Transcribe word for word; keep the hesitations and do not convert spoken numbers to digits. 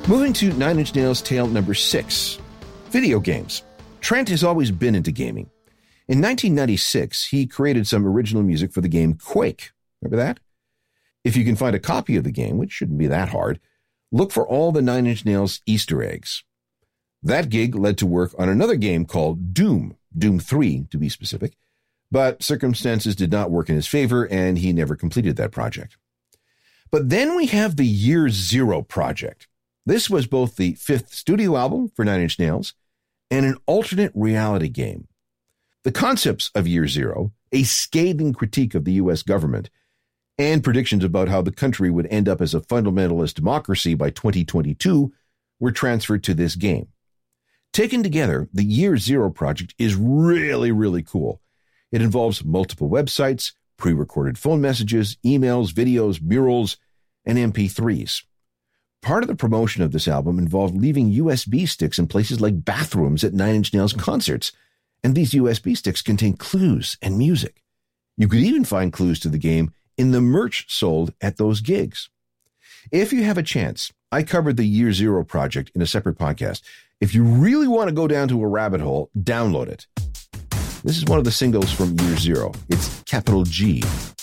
Moving to Nine Inch Nails' tale number six, video games. Trent has always been into gaming. In nineteen ninety-six, he created some original music for the game Quake. Remember that? If you can find a copy of the game, which shouldn't be that hard, look for all the Nine Inch Nails Easter eggs. That gig led to work on another game called Doom, Doom three to be specific, but circumstances did not work in his favor and he never completed that project. But then we have the Year Zero project. This was both the fifth studio album for Nine Inch Nails and an alternate reality game. The concepts of Year Zero, a scathing critique of the U S government, and predictions about how the country would end up as a fundamentalist democracy by twenty twenty-two were transferred to this game. Taken together, the Year Zero project is really, really cool. It involves multiple websites, pre-recorded phone messages, emails, videos, murals, and M P threes. Part of the promotion of this album involved leaving U S B sticks in places like bathrooms at Nine Inch Nails concerts, and these U S B sticks contain clues and music. You could even find clues to the game in the merch sold at those gigs. If you have a chance, I covered the Year Zero project in a separate podcast. If you really want to go down to a rabbit hole, download it. This is one of the singles from Year Zero. It's Capital G.